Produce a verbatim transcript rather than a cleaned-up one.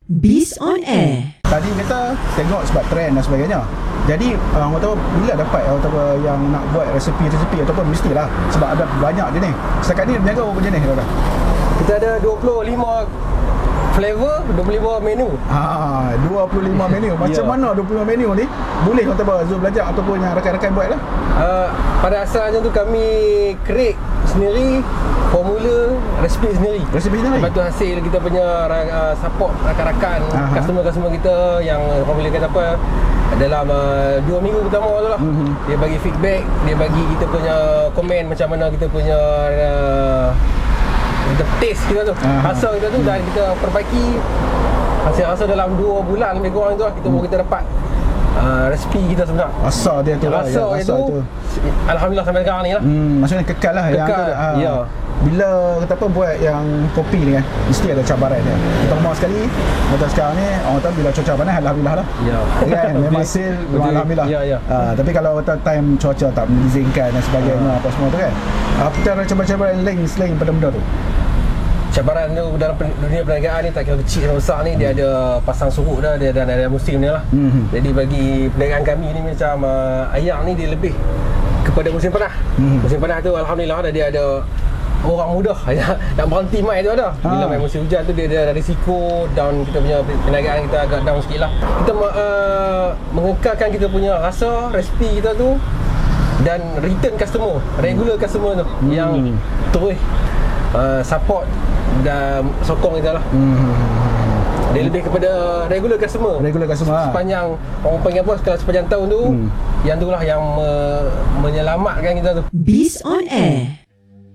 Biz on Air. Tadi kita tengok sebab trend dan sebagainya. Jadi uh, orang tahu bila dapat orang tahu yang nak buat resepi-resepi ataupun mestilah sebab ada banyak je ni. Setakat ni berniaga berapa jenis dah? Kita ada dua puluh lima flavor, dua puluh lima menu. Ha, dua puluh lima menu. Macam Ya. mana dua puluh lima menu ni? Boleh orang tahu Zul belajar ataupun yang rakan-rakan buat lah. Uh, pada asalnya tu kami create sendiri formula resipi sendiri. Resipi sendiri. Lepas tu hasil kita punya uh, support rakan-rakan, Aha. customer-customer kita yang formula kata apa dalam uh, dua minggu pertama tu lah. Mhm. Dia bagi feedback, dia bagi kita punya komen macam mana kita punya uh, kita taste kita tu, Aha. rasa kita tu, dan kita perbaiki hasil rasa dalam dua bulan lebih kurang tu lah, kita baru kita dapat uh, resipi kita sebenar. Rasa dia tu lah. Rasa ya, itu, Alhamdulillah sampai sekarang ni lah. Hmm, maksudnya kekal lah yang Kekal, tu. Ha. ya. Bila kata apa buat yang kopi ni kan, mesti ada cabaran dia. Pertama sekali, macam sekarang ni orang tahu bila cuaca panas alhamdulillah lah. Ya. Kan memang Betul. hasil Betul. alhamdulillah. Ya, ya. Ha, tapi kalau kata time cuaca tak mengizinkan dan sebagainya apa semua tu kan. Apa cara cabaran-cabaran lain selain pada benda tu? Cabaran tu dalam pen- dunia perniagaan ni tak kira kecil dan besar ni, dia ada pasang surut dah, dia dan ada musim dia lah. Mhm. Jadi bagi perniagaan kami ni macam uh, ayam ni dia lebih kepada musim panas. Mhm. Musim panas tu alhamdulillah dah dia ada orang mudah nak berhenti mai tu ada. Bila Ha. mai musim hujan tu dia ada risiko down, kita punya perniagaan kita agak down sikit lah. Kita uh, mengekalkan kita punya rasa, resipi kita tu dan return customer, regular customer tu Hmm. yang terus uh, support dan sokong kita lah. Hmm. Dia lebih kepada regular customer. Regular customer. Ha. Sepanjang orang panggil apa, kalau sepanjang tahun tu, Hmm. yang tu lah yang me, menyelamatkan kita tu. Biz on Air.